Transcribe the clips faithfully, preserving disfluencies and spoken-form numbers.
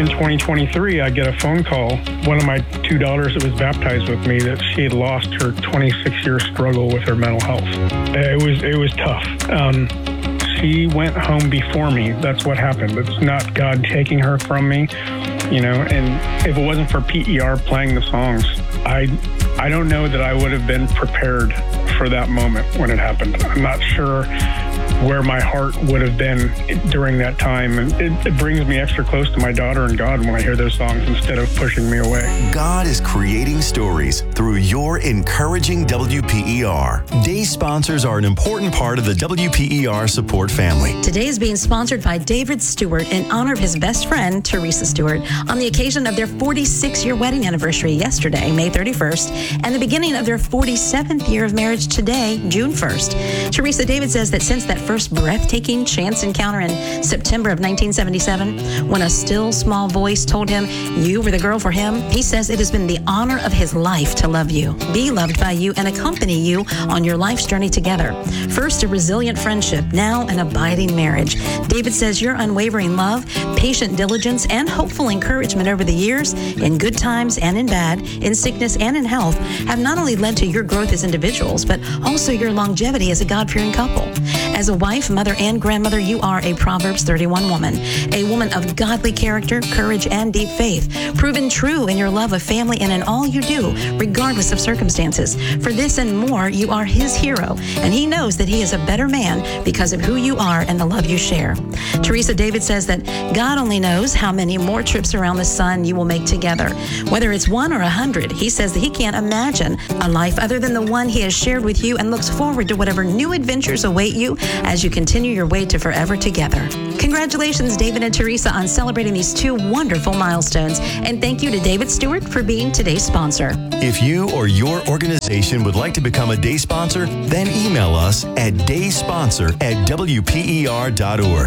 in twenty twenty-three, I get a phone call. One of my two daughters that was baptized with me, that she had lost her twenty-six year struggle with her mental health. It was it was tough. Um, she went home before me. That's what happened. It's not God taking her from me, you know. And if it wasn't for P E R playing the songs, I I don't know that I would have been prepared for that moment when it happened. I'm not sure where my heart would have been during that time. And it, it brings me extra close to my daughter and God when I hear those songs instead of pushing me away. God is creating stories through your encouraging W P E R. Day sponsors are an important part of the W P E R support family. Today is being sponsored by David Stewart in honor of his best friend, Teresa Stewart, on the occasion of their forty-six year wedding anniversary yesterday, May thirty-first, and the beginning of their forty-seventh year of marriage today, June first. Teresa, David says that since that first breathtaking chance encounter in September of nineteen seventy-seven, when a still small voice told him you were the girl for him, he says it has been the honor of his life to love you, be loved by you, and accompany you on your life's journey together. First, a resilient friendship, now an abiding marriage. David says your unwavering love, patient diligence, and hopeful encouragement over the years, in good times and in bad, in sickness and in health, have not only led to your growth as individuals, but also your longevity as a God-fearing couple. As a wife, mother, and grandmother, you are a Proverbs thirty-one woman, a woman of godly character, courage, and deep faith, proven true in your love of family and in all you do, regardless of circumstances. For this and more, you are his hero, and he knows that he is a better man because of who you are and the love you share. Teresa, David says that God only knows how many more trips around the sun you will make together. Whether it's one or a hundred, he says that he can't imagine a life other than the one he has shared with you and looks forward to whatever new adventures await you as you continue your way to forever together. Congratulations, David and Teresa, on celebrating these two wonderful milestones. And thank you to David Stewart for being today's sponsor. If you or your organization would like to become a day sponsor, then email us at daysponsor at W P E R dot org.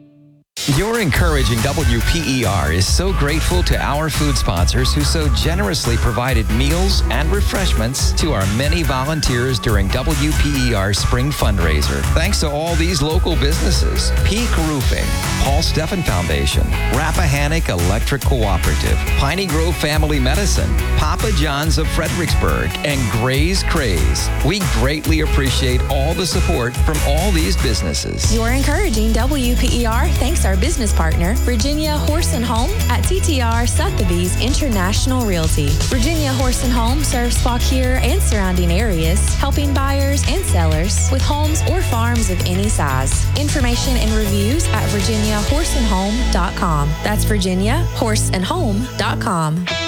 Your encouraging W P E R is so grateful to our food sponsors who so generously provided meals and refreshments to our many volunteers during W P E R's spring fundraiser. Thanks to all these local businesses: Peak Roofing, Paul Steffen Foundation, Rappahannock Electric Cooperative, Piney Grove Family Medicine, Papa John's of Fredericksburg, and Gray's Craze. We greatly appreciate all the support from all these businesses. You're encouraging W P E R thanks our business partner, Virginia Horse and Home at T T R Sotheby's International Realty. Virginia Horse and Home serves Fauquier and surrounding areas, helping buyers and sellers with homes or farms of any size. Information and reviews at virginia horse and home dot com. That's virginia horse and home dot com.